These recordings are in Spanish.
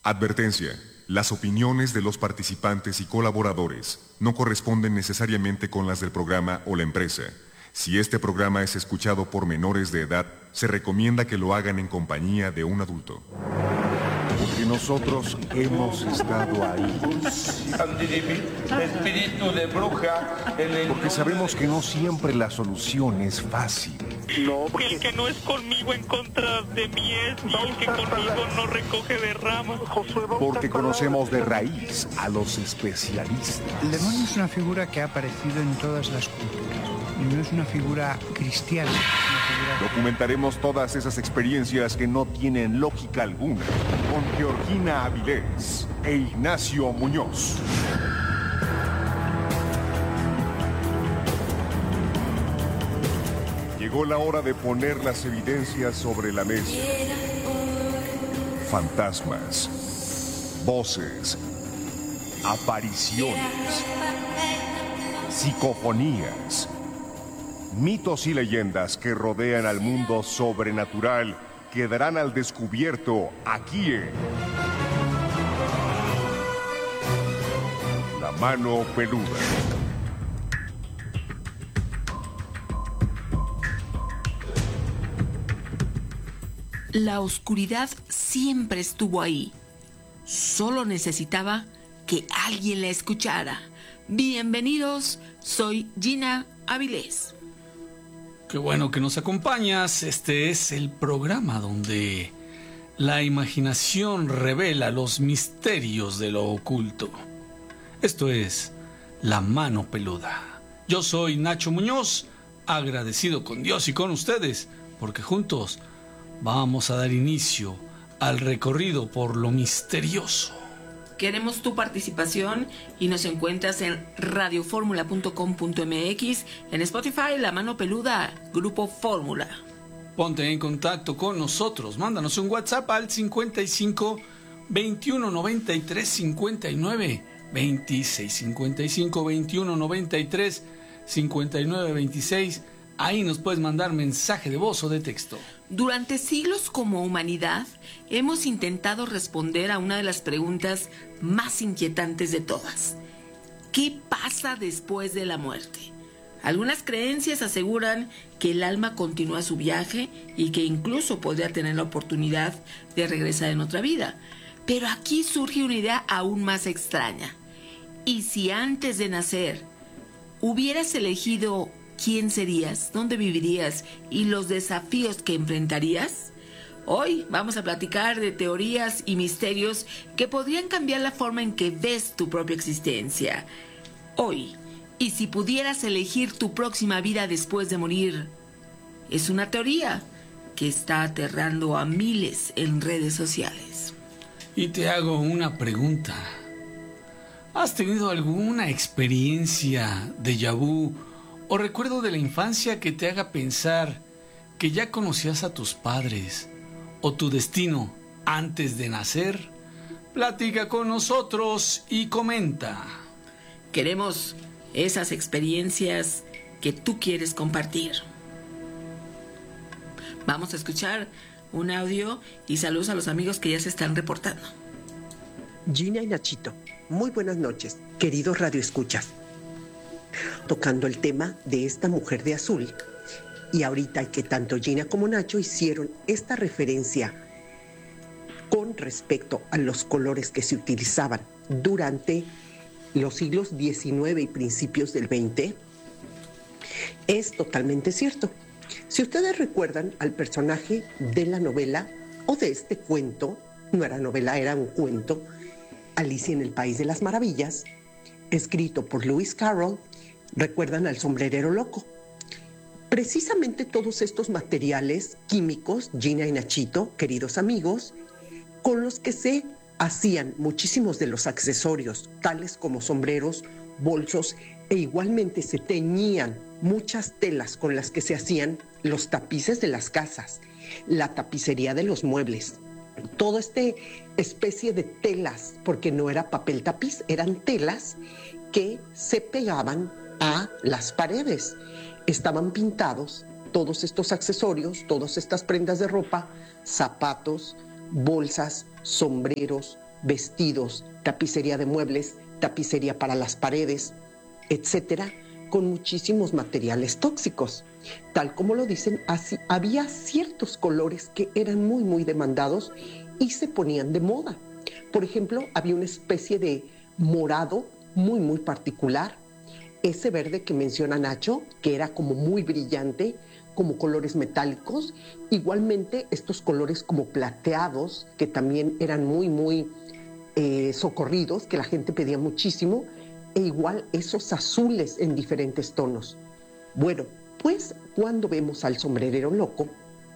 Advertencia. Las opiniones de los participantes y colaboradores no corresponden necesariamente con las del programa o la empresa. Si este programa es escuchado por menores de edad, se recomienda que lo hagan en compañía de un adulto. Porque nosotros hemos estado ahí. Espíritu de bruja. Porque sabemos que no siempre la solución es fácil. No, porque el que no es conmigo en contra de mí es, y el que conmigo no recoge de ramas. Porque conocemos de raíz a los especialistas. El demonio es una figura que ha aparecido en todas las culturas. Y no es una figura cristiana. Es una figura... Documentaremos todas esas experiencias que no tienen lógica alguna con Georgina Avilés e Ignacio Muñoz. Llegó la hora de poner las evidencias sobre la mesa. Fantasmas, voces, apariciones, psicofonías, mitos y leyendas que rodean al mundo sobrenatural quedarán al descubierto aquí en La Mano Peluda. La oscuridad siempre estuvo ahí. Solo necesitaba que alguien la escuchara. Bienvenidos, soy Gina Avilés. Qué bueno que nos acompañas. Este es el programa donde la imaginación revela los misterios de lo oculto. Esto es La Mano Peluda. Yo soy Nacho Muñoz, agradecido con Dios y con ustedes, porque juntos vamos a dar inicio al recorrido por lo misterioso. Queremos tu participación y nos encuentras en radioformula.com.mx, en Spotify, La Mano Peluda, Grupo Fórmula. Ponte en contacto con nosotros, mándanos un WhatsApp al 55 21 93 59 26, 55 21 93 59 26. Ahí nos puedes mandar mensaje de voz o de texto. Durante siglos como humanidad hemos intentado responder a una de las preguntas más inquietantes de todas. ¿Qué pasa después de la muerte? Algunas creencias aseguran que el alma continúa su viaje y que incluso podría tener la oportunidad de regresar en otra vida. Pero aquí surge una idea aún más extraña. ¿Y si antes de nacer hubieras elegido quién serías, dónde vivirías y los desafíos que enfrentarías? Hoy vamos a platicar de teorías y misterios que podrían cambiar la forma en que ves tu propia existencia. Hoy, ¿y si pudieras elegir tu próxima vida después de morir? Es una teoría que está aterrando a miles en redes sociales. Y te hago una pregunta. ¿Has tenido alguna experiencia déjà vu o recuerdo de la infancia que te haga pensar que ya conocías a tus padres o tu destino antes de nacer? Platica con nosotros y comenta. Queremos esas experiencias que tú quieres compartir. Vamos a escuchar un audio y saludos a los amigos que ya se están reportando. Gina y Nachito, muy buenas noches, queridos radioescuchas. Tocando el tema de esta mujer de azul, y ahorita que tanto Gina como Nacho hicieron esta referencia con respecto a los colores que se utilizaban durante los siglos XIX y principios del XX, es totalmente cierto. Si ustedes recuerdan al personaje de la novela o de este cuento, no era novela, era un cuento, Alicia en el País de las Maravillas, escrito por Lewis Carroll, recuerdan al sombrerero loco. Precisamente todos estos materiales químicos, Gina y Nachito, queridos amigos, con los que se hacían muchísimos de los accesorios, tales como sombreros, bolsos, e igualmente se teñían muchas telas con las que se hacían los tapices de las casas, la tapicería de los muebles, toda esta especie de telas, porque no era papel tapiz, eran telas que se pegaban a las paredes. Estaban pintados todos estos accesorios, todas estas prendas de ropa, zapatos, bolsas, sombreros, vestidos, tapicería de muebles, tapicería para las paredes, etcétera, con muchísimos materiales tóxicos. Tal como lo dicen, así, había ciertos colores que eran muy, muy demandados y se ponían de moda. Por ejemplo, había una especie de morado muy, muy particular. Ese verde que menciona Nacho, que era como muy brillante, como colores metálicos. Igualmente, estos colores como plateados, que también eran muy, muy socorridos, que la gente pedía muchísimo. E igual esos azules en diferentes tonos. Bueno, pues cuando vemos al sombrerero loco,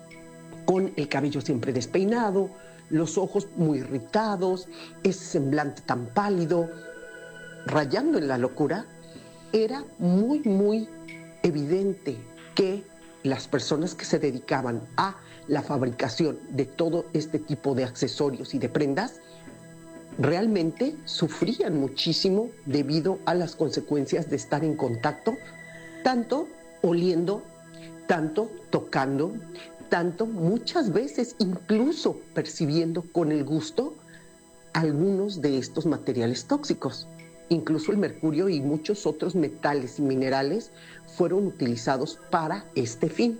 con el cabello siempre despeinado, los ojos muy irritados, ese semblante tan pálido, rayando en la locura, era muy, muy evidente que las personas que se dedicaban a la fabricación de todo este tipo de accesorios y de prendas realmente sufrían muchísimo debido a las consecuencias de estar en contacto, tanto oliendo, tanto tocando, tanto muchas veces incluso percibiendo con el gusto algunos de estos materiales tóxicos. Incluso el mercurio y muchos otros metales y minerales fueron utilizados para este fin.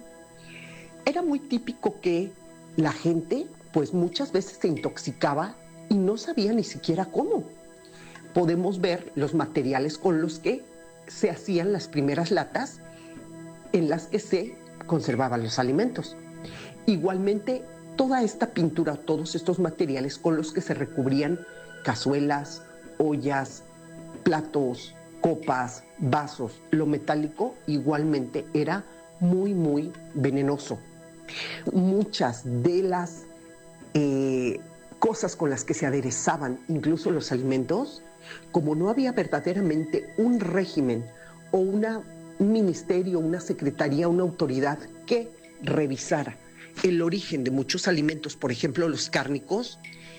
Era muy típico que la gente, pues muchas veces se intoxicaba y no sabía ni siquiera cómo. Podemos ver los materiales con los que se hacían las primeras latas en las que se conservaban los alimentos. Igualmente, toda esta pintura, todos estos materiales con los que se recubrían cazuelas, ollas, platos, copas, vasos, lo metálico igualmente era muy, muy venenoso. Muchas de las cosas con las que se aderezaban incluso los alimentos, como no había verdaderamente un régimen o un ministerio, una secretaría, una autoridad que revisara el origen de muchos alimentos, por ejemplo los cárnicos,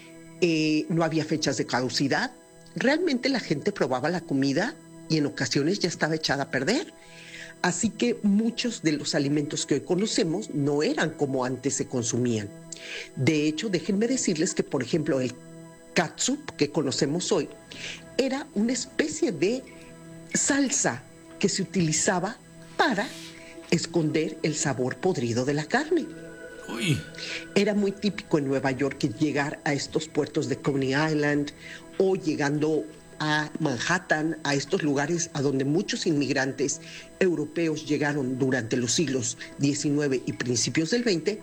no había fechas de caducidad. Realmente la gente probaba la comida y en ocasiones ya estaba echada a perder. Así que muchos de los alimentos que hoy conocemos no eran como antes se consumían. De hecho, déjenme decirles que, por ejemplo, el catsup que conocemos hoy era una especie de salsa que se utilizaba para esconder el sabor podrido de la carne. Uy. Era muy típico en Nueva York que llegar a estos puertos de Coney Island o llegando a Manhattan, a estos lugares a donde muchos inmigrantes europeos llegaron durante los siglos XIX y principios del XX,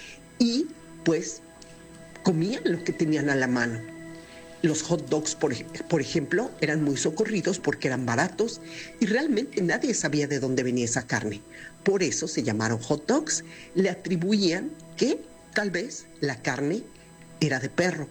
y pues comían lo que tenían a la mano. Los hot dogs, por ejemplo, eran muy socorridos porque eran baratos y realmente nadie sabía de dónde venía esa carne. Por eso se llamaron hot dogs. Le atribuían que tal vez la carne era de perro.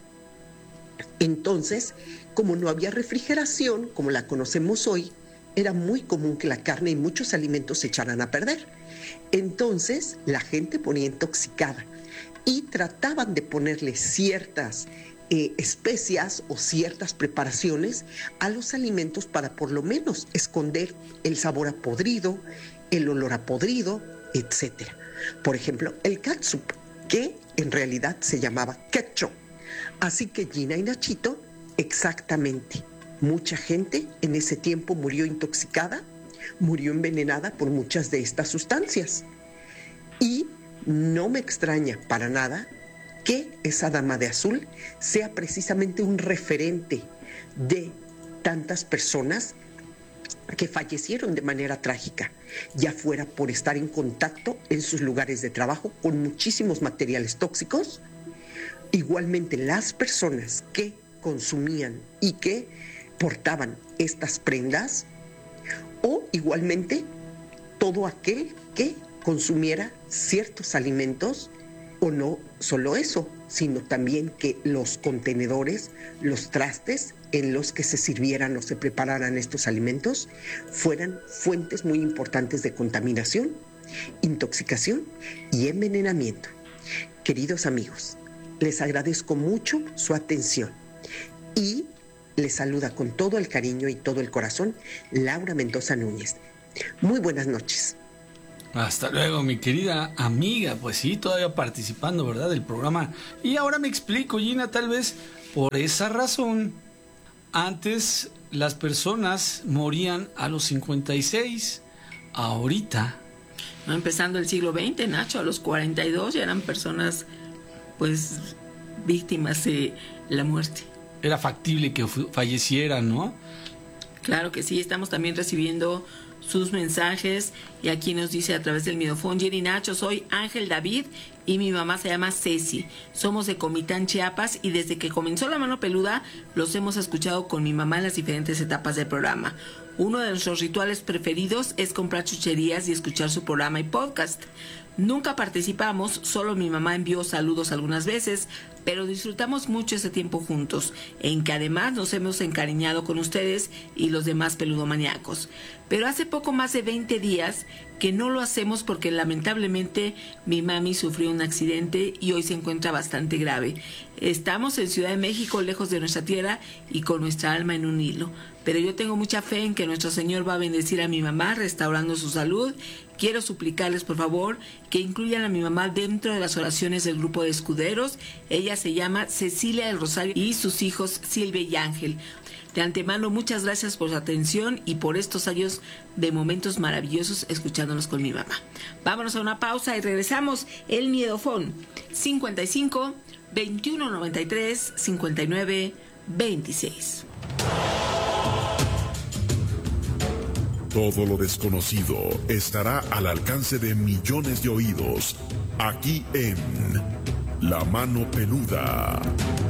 Entonces, como no había refrigeración, como la conocemos hoy, era muy común que la carne y muchos alimentos se echaran a perder. Entonces, la gente ponía intoxicada y trataban de ponerle ciertas especias o ciertas preparaciones a los alimentos para por lo menos esconder el sabor a podrido, el olor a podrido, etc. Por ejemplo, el catsup, que en realidad se llamaba ketchup. Así que Gina y Nachito, exactamente, mucha gente en ese tiempo murió intoxicada, murió envenenada por muchas de estas sustancias. Y no me extraña para nada que esa dama de azul sea precisamente un referente de tantas personas que fallecieron de manera trágica, ya fuera por estar en contacto en sus lugares de trabajo con muchísimos materiales tóxicos. Igualmente las personas que consumían y que portaban estas prendas, o igualmente todo aquel que consumiera ciertos alimentos, o no solo eso, sino también que los contenedores, los trastes en los que se sirvieran o se prepararan estos alimentos fueran fuentes muy importantes de contaminación, intoxicación y envenenamiento. Queridos amigos, les agradezco mucho su atención y les saluda con todo el cariño y todo el corazón Laura Mendoza Núñez. Muy buenas noches. Hasta luego, mi querida amiga. Pues sí, todavía participando, ¿verdad?, del programa. Y ahora me explico, Gina, tal vez Por esa razón, antes las personas morían a los 56. Ahorita, No, empezando el siglo XX, Nacho, a los 42 ya eran personas, pues, víctimas de la muerte. era factible que fallecieran, ¿no? Claro que sí, estamos también recibiendo sus mensajes y aquí nos dice a través del Midofón: Jenny, Nacho, soy Ángel David y mi mamá se llama Ceci. Somos de Comitán, Chiapas, y desde que comenzó La Mano Peluda los hemos escuchado con mi mamá en las diferentes etapas del programa. Uno de nuestros rituales preferidos es comprar chucherías y escuchar su programa y podcast. Nunca participamos, solo mi mamá envió saludos algunas veces, pero disfrutamos mucho ese tiempo juntos, en que además nos hemos encariñado con ustedes y los demás peludomaníacos. Pero hace poco más de 20 días que no lo hacemos porque lamentablemente mi mami sufrió un accidente y hoy se encuentra bastante grave. Estamos en Ciudad de México, lejos de nuestra tierra y con nuestra alma en un hilo. Pero yo tengo mucha fe en que nuestro Señor va a bendecir a mi mamá, restaurando su salud. Quiero suplicarles, por favor, que incluyan a mi mamá dentro de las oraciones del grupo de escuderos. Ella se llama Cecilia del Rosario y sus hijos Silvia y Ángel. De antemano, muchas gracias por su atención y por estos años de momentos maravillosos escuchándonos con mi mamá. Vámonos a una pausa y regresamos. El Miedofón, 55 21 93 59 26. Todo lo desconocido estará al alcance de millones de oídos, aquí en La Mano Peluda.